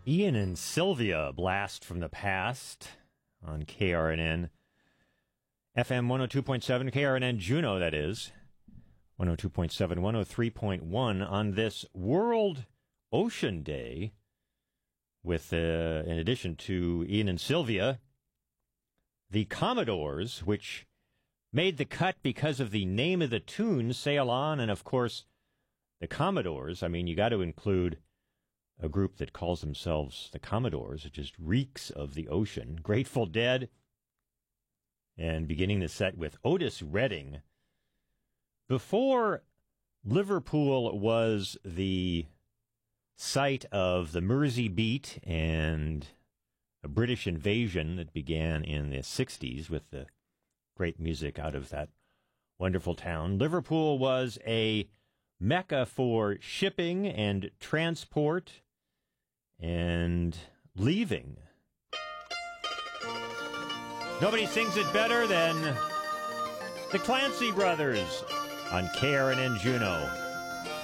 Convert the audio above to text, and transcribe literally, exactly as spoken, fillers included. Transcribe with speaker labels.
Speaker 1: Ian and Sylvia, Blast from the Past on K R N N. F M one oh two point seven, K R N N Juneau, that is. one oh two point seven, one oh three point one on this World Ocean Day with, uh, in addition to Ian and Sylvia, the Commodores, which made the cut because of the name of the tune, Sail On, and of course, the Commodores. I mean, you got to include a group that calls themselves the Commodores. It just reeks of the ocean. Grateful Dead. And beginning the set with Otis Redding. Before Liverpool was the site of the Mersey Beat and a British invasion that began in the sixties with the great music out of that wonderful town, Liverpool was a mecca for shipping and transport and leaving. Nobody sings it better than the Clancy Brothers on K R N N Juneau.